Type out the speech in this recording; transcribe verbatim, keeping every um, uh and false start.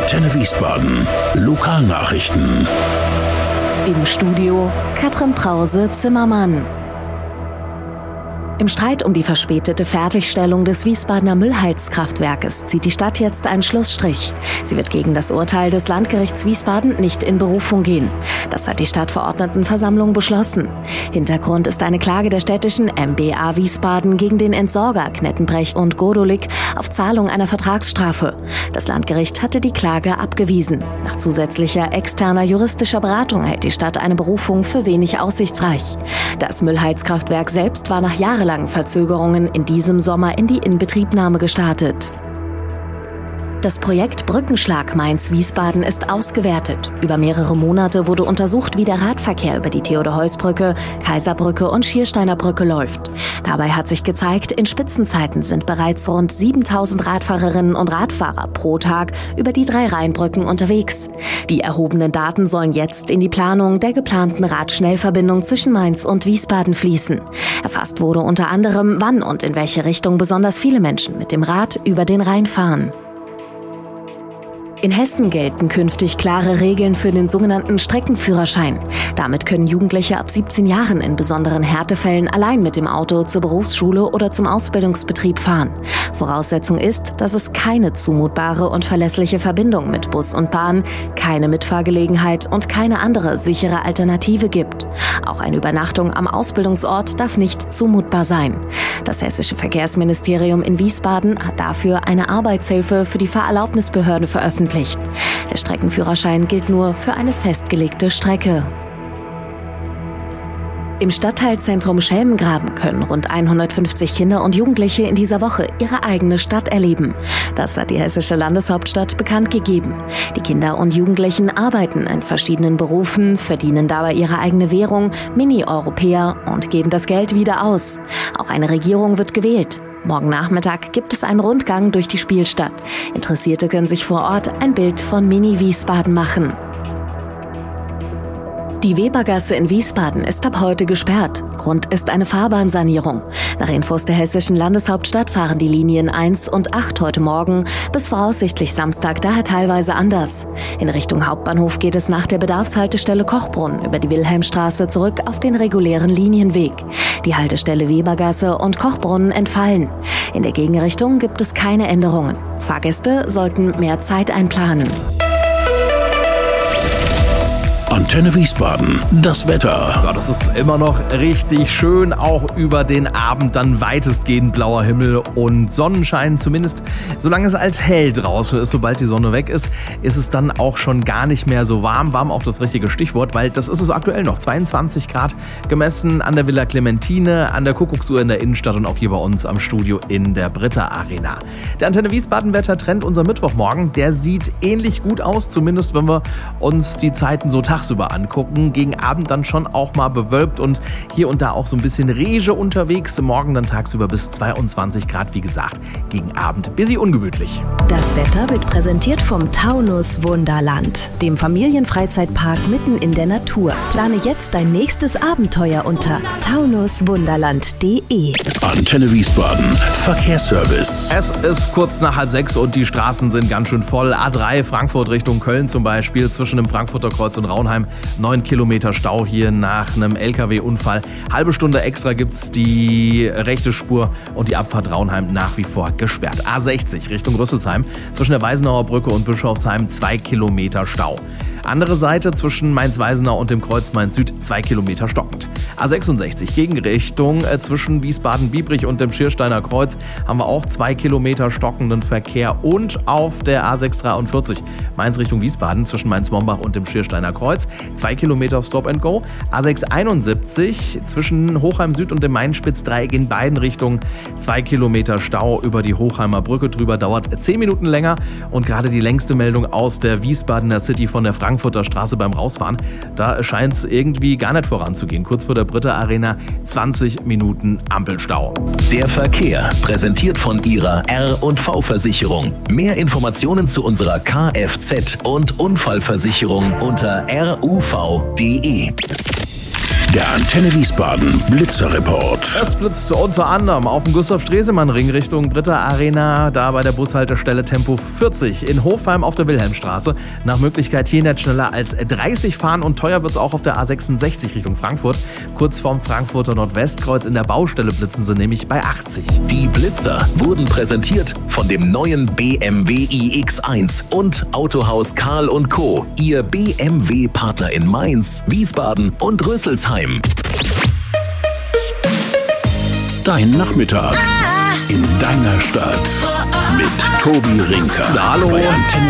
Antenne Wiesbaden. Lokalnachrichten. Im Studio Katrin Brause-Zimmermann. Im Streit um die verspätete Fertigstellung des Wiesbadener Müllheizkraftwerkes zieht die Stadt jetzt einen Schlussstrich. Sie wird gegen das Urteil des Landgerichts Wiesbaden nicht in Berufung gehen. Das hat die Stadtverordnetenversammlung beschlossen. Hintergrund ist eine Klage der städtischen M B A Wiesbaden gegen den Entsorger Knettenbrecht und Godolik auf Zahlung einer Vertragsstrafe. Das Landgericht hatte die Klage abgewiesen. Nach zusätzlicher externer juristischer Beratung hält die Stadt eine Berufung für wenig aussichtsreich. Das Müllheizkraftwerk selbst war nach Jahren langen Verzögerungen in diesem Sommer in die Inbetriebnahme gestartet. Das Projekt Brückenschlag Mainz-Wiesbaden ist ausgewertet. Über mehrere Monate wurde untersucht, wie der Radverkehr über die Theodor-Heuss-Brücke, Kaiserbrücke und Schiersteiner Brücke läuft. Dabei hat sich gezeigt, in Spitzenzeiten sind bereits rund siebentausend Radfahrerinnen und Radfahrer pro Tag über die drei Rheinbrücken unterwegs. Die erhobenen Daten sollen jetzt in die Planung der geplanten Radschnellverbindung zwischen Mainz und Wiesbaden fließen. Erfasst wurde unter anderem, wann und in welche Richtung besonders viele Menschen mit dem Rad über den Rhein fahren. In Hessen gelten künftig klare Regeln für den sogenannten Streckenführerschein. Damit können Jugendliche ab siebzehn Jahren in besonderen Härtefällen allein mit dem Auto zur Berufsschule oder zum Ausbildungsbetrieb fahren. Voraussetzung ist, dass es keine zumutbare und verlässliche Verbindung mit Bus und Bahn, keine Mitfahrgelegenheit und keine andere sichere Alternative gibt. Auch eine Übernachtung am Ausbildungsort darf nicht zumutbar sein. Das Hessische Verkehrsministerium in Wiesbaden hat dafür eine Arbeitshilfe für die Fahrerlaubnisbehörde veröffentlicht. Der Streckenführerschein gilt nur für eine festgelegte Strecke. Im Stadtteilzentrum Schelmengraben können rund hundertfünfzig Kinder und Jugendliche in dieser Woche ihre eigene Stadt erleben. Das hat die hessische Landeshauptstadt bekannt gegeben. Die Kinder und Jugendlichen arbeiten in verschiedenen Berufen, verdienen dabei ihre eigene Währung, Mini-Europäer, und geben das Geld wieder aus. Auch eine Regierung wird gewählt. Morgen Nachmittag gibt es einen Rundgang durch die Spielstadt. Interessierte können sich vor Ort ein Bild von Mini-Wiesbaden machen. Die Webergasse in Wiesbaden ist ab heute gesperrt. Grund ist eine Fahrbahnsanierung. Nach Infos der hessischen Landeshauptstadt fahren die Linien eins und acht heute Morgen bis voraussichtlich Samstag daher teilweise anders. In Richtung Hauptbahnhof geht es nach der Bedarfshaltestelle Kochbrunn über die Wilhelmstraße zurück auf den regulären Linienweg. Die Haltestelle Webergasse und Kochbrunn entfallen. In der Gegenrichtung gibt es keine Änderungen. Fahrgäste sollten mehr Zeit einplanen. Antenne Wiesbaden, das Wetter. Ja, das ist immer noch richtig schön, auch über den Abend dann weitestgehend blauer Himmel und Sonnenschein, zumindest solange es als hell draußen ist. Sobald die Sonne weg ist, ist es dann auch schon gar nicht mehr so warm. Warm auch das richtige Stichwort, weil das ist es aktuell noch. zweiundzwanzig Grad gemessen an der Villa Clementine, an der Kuckucksuhr in der Innenstadt und auch hier bei uns am Studio in der Britta Arena. Der Antenne Wiesbaden Wettertrend, unser Mittwochmorgen, der sieht ähnlich gut aus, zumindest wenn wir uns die Zeiten so tagsüber angucken. Gegen Abend dann schon auch mal bewölkt und hier und da auch so ein bisschen Rege unterwegs. Morgen dann tagsüber bis zweiundzwanzig Grad, wie gesagt, gegen Abend bisschen ungemütlich. Das Wetter wird präsentiert vom Taunus Wunderland, dem Familienfreizeitpark mitten in der Natur. Plane jetzt dein nächstes Abenteuer unter taunus wunderland punkt de. Antenne Wiesbaden, Verkehrsservice. Es ist kurz nach halb sechs und die Straßen sind ganz schön voll. A drei Frankfurt Richtung Köln zum Beispiel, zwischen dem Frankfurter Kreuz und Raunheim. neun Kilometer Stau hier nach einem L K W-Unfall. Halbe Stunde extra gibt's die rechte Spur und die Abfahrt Raunheim nach wie vor gesperrt. A sechzig Richtung Rüsselsheim, zwischen der Weisenauer Brücke und Bischofsheim zwei Kilometer Stau. Andere Seite zwischen Mainz-Weisenau und dem Kreuz Mainz-Süd zwei Kilometer stockend. A sechsundsechzig Gegenrichtung äh, zwischen Wiesbaden-Biebrich und dem Schiersteiner Kreuz haben wir auch zwei Kilometer stockenden Verkehr, und auf der A sechs dreiundvierzig Mainz Richtung Wiesbaden zwischen Mainz-Mombach und dem Schiersteiner Kreuz zwei Kilometer Stop and Go. A sechs einundsiebzig zwischen Hochheim Süd und dem Main-Spitz-Dreieck in beiden Richtungen zwei Kilometer Stau über die Hochheimer Brücke drüber, dauert zehn Minuten länger, und gerade die längste Meldung aus der Wiesbadener City von der Frankfurter Straße beim Rausfahren, da scheint es irgendwie gar nicht voranzugehen. Kurz vor der Britta Arena zwanzig Minuten Ampelstau. Der Verkehr, präsentiert von Ihrer R und V-Versicherung. Mehr Informationen zu unserer Kfz- und Unfallversicherung unter R U V punkt de. Der Antenne Wiesbaden Blitzerreport. Es blitzt unter anderem auf dem Gustav-Stresemann-Ring Richtung Britta Arena, da bei der Bushaltestelle Tempo vierzig. In Hofheim auf der Wilhelmstraße. Nach Möglichkeit hier nicht schneller als dreißig fahren und teuer wird es auch auf der A sechsundsechzig Richtung Frankfurt. Kurz vorm Frankfurter Nordwestkreuz in der Baustelle blitzen sie nämlich bei achtzig. Die Blitzer wurden präsentiert von dem neuen B M W i X eins und Autohaus Karl und Co., Ihr B M W-Partner in Mainz, Wiesbaden und Rüsselsheim. Dein Nachmittag in deiner Stadt mit Tobi Rinker. Na, hallo. Bei Antenne